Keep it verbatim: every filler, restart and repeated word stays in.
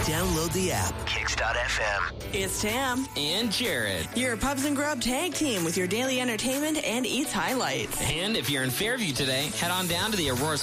Download the app. Kicks dot F M. It's Tam and Jared, your Pubs and Grub tag team with your daily entertainment and eats highlights. And if you're in Fairview today, head on down to the Aurora